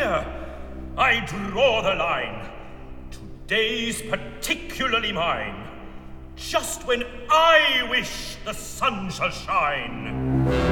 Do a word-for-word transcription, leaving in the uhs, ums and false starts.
here. I draw the line. Today's particularly mine. Just when I wish the sun shall shine.